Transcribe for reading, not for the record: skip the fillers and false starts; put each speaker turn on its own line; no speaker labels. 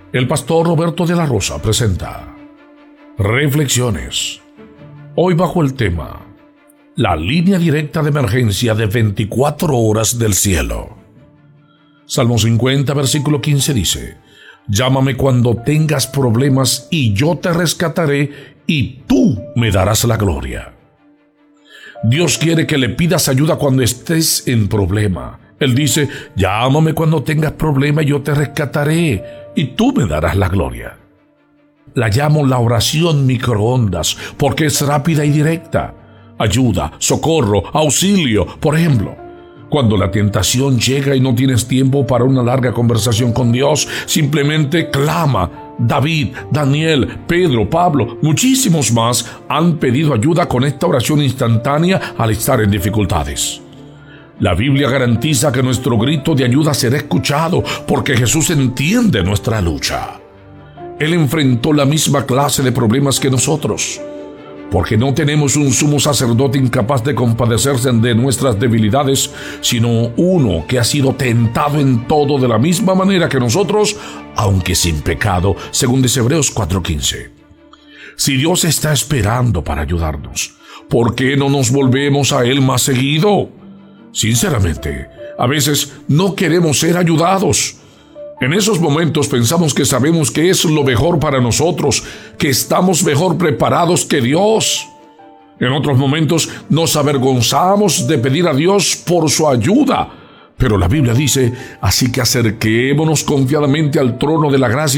El pastor Roberto de la Rosa presenta Reflexiones. Hoy bajo el tema La línea directa de emergencia de 24 horas del cielo. Salmo 50, versículo 15 dice: Llámame cuando tengas problemas y yo te rescataré y tú me darás la gloria. Dios quiere que le pidas ayuda cuando estés en problema. Él dice: llámame cuando tengas problema y yo te rescataré y tú me darás la gloria. La llamo la oración microondas porque es rápida y directa. Ayuda, socorro, auxilio. Por ejemplo, cuando la tentación llega y no tienes tiempo para una larga conversación con Dios, simplemente clama. David, Daniel, Pedro, Pablo, muchísimos más han pedido ayuda con esta oración instantánea al estar en dificultades. La Biblia garantiza que nuestro grito de ayuda será escuchado porque Jesús entiende nuestra lucha. Él enfrentó la misma clase de problemas que nosotros. Porque no tenemos un sumo sacerdote incapaz de compadecerse de nuestras debilidades, sino uno que ha sido tentado en todo de la misma manera que nosotros, aunque sin pecado, según dice Hebreos 4:15. Si Dios está esperando para ayudarnos, ¿por qué no nos volvemos a Él más seguido? Sinceramente, a veces no queremos ser ayudados. En esos momentos pensamos que sabemos qué es lo mejor para nosotros, que estamos mejor preparados que Dios. En otros momentos nos avergonzamos de pedir a Dios por su ayuda. Pero la Biblia dice: así que acerquémonos confiadamente al trono de la gracia